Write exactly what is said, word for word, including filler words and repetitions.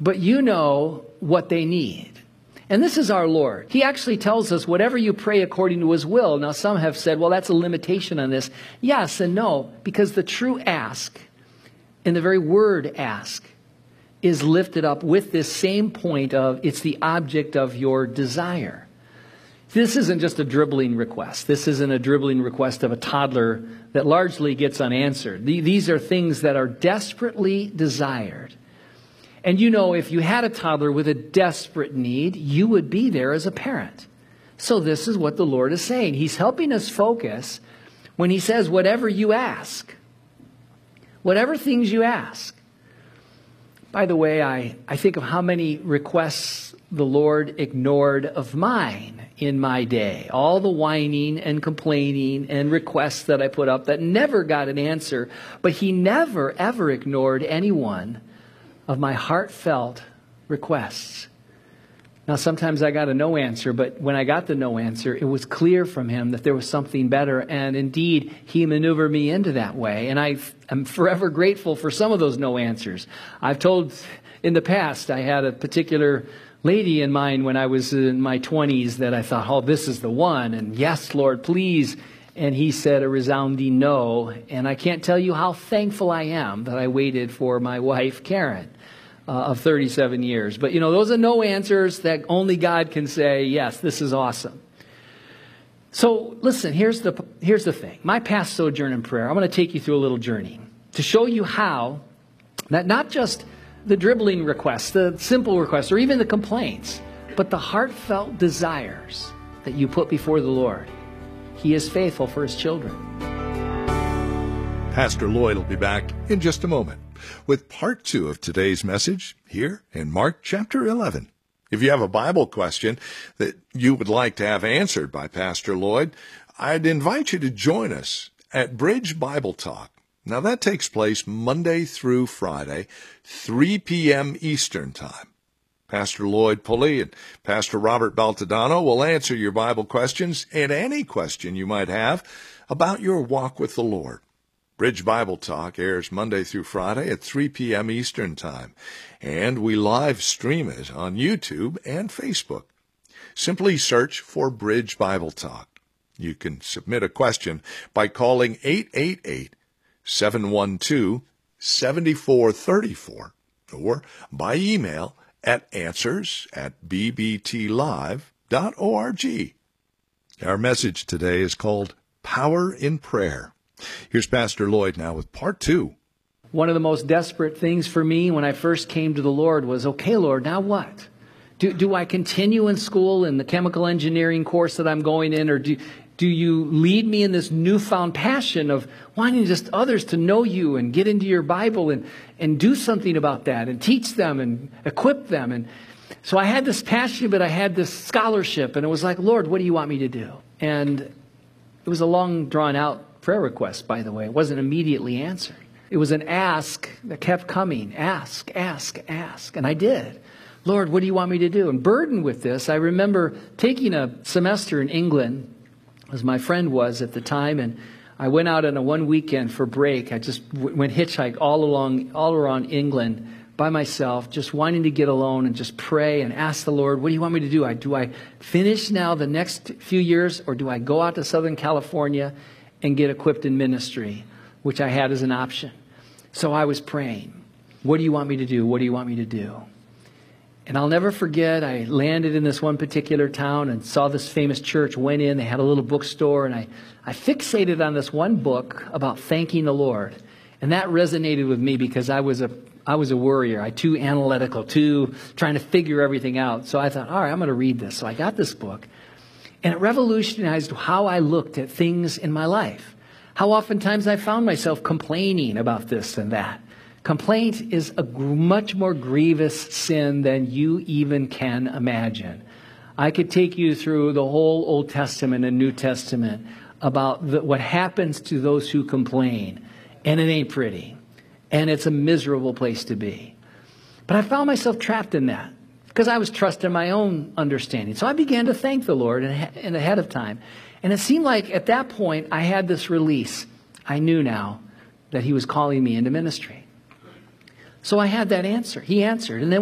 but you know what they need. And this is our Lord. He actually tells us, whatever you pray according to his will. Now, some have said, well, that's a limitation on this. Yes and no, because the true ask, and the very word ask, is lifted up with this same point of, it's the object of your desire. This isn't just a dribbling request. This isn't a dribbling request of a toddler that largely gets unanswered. These are things that are desperately desired. And you know, if you had a toddler with a desperate need, you would be there as a parent. So this is what the Lord is saying. He's helping us focus when he says, whatever you ask, whatever things you ask. By the way, I, I think of how many requests the Lord ignored of mine in my day. All the whining and complaining and requests that I put up that never got an answer. But he never, ever ignored any one of my heartfelt requests. Now, sometimes I got a no answer, but when I got the no answer, it was clear from him that there was something better. And indeed, he maneuvered me into that way. And I am forever grateful for some of those no answers. I've told in the past, I had a particular lady in mind when I was in my twenties that I thought, oh, this is the one. And yes, Lord, please. And he said a resounding no. And I can't tell you how thankful I am that I waited for my wife, Karen, uh, of thirty-seven years. But, you know, those are no answers that only God can say, yes, this is awesome. So, listen, here's the, here's the thing. My past sojourn in prayer, I'm going to take you through a little journey to show you how that not just the dribbling requests, the simple requests, or even the complaints, but the heartfelt desires that you put before the Lord. He is faithful for his children. Pastor Lloyd will be back in just a moment with part two of today's message here in Mark chapter eleven. If you have a Bible question that you would like to have answered by Pastor Lloyd, I'd invite you to join us at Bridge Bible Talk. Now, that takes place Monday through Friday, three p.m. Eastern Time. Pastor Lloyd Pulley and Pastor Robert Baltadano will answer your Bible questions and any question you might have about your walk with the Lord. Bridge Bible Talk airs Monday through Friday at three p.m. Eastern Time, and we live stream it on YouTube and Facebook. Simply search for Bridge Bible Talk. You can submit a question by calling eight eight eight, seven one two, seven four three four or by email at answers at b b t live dot org. Our message today is called Power in Prayer. Here's Pastor Lloyd now with part two. One of the most desperate things for me when I first came to the Lord was, okay, Lord, now what? Do, do I continue in school in the chemical engineering course that I'm going in, or do, do you lead me in this newfound passion of wanting just others to know you and get into your Bible and, and do something about that and teach them and equip them? And so I had this passion, but I had this scholarship, and it was like, Lord, what do you want me to do? And it was a long, drawn-out prayer request, by the way. It wasn't immediately answered. It was an ask that kept coming. Ask, ask, ask. And I did. Lord, what do you want me to do? And burdened with this, I remember taking a semester in England, as my friend was at the time, and I went out on a one weekend for break. I just w- went hitchhike all along, all around England by myself, just wanting to get alone and just pray and ask the Lord, what do you want me to do? I, do I finish now the next few years, or do I go out to Southern California and get equipped in ministry, which I had as an option? So I was praying, what do you want me to do? What do you want me to do? And I'll never forget, I landed in this one particular town and saw this famous church, went in, they had a little bookstore, and I, I fixated on this one book about thanking the Lord. And that resonated with me because I was a I was a worrier. I too analytical, too trying to figure everything out. So I thought, all right, I'm going to read this. So I got this book, and it revolutionized how I looked at things in my life. How oftentimes I found myself complaining about this and that. Complaint is a much more grievous sin than you even can imagine. I could take you through the whole Old Testament and New Testament about the, what happens to those who complain. And it ain't pretty. And it's a miserable place to be. But I found myself trapped in that because I was trusting my own understanding. So I began to thank the Lord in ahead of time. And it seemed like at that point I had this release. I knew now that he was calling me into ministry. So I had that answer. He answered. And then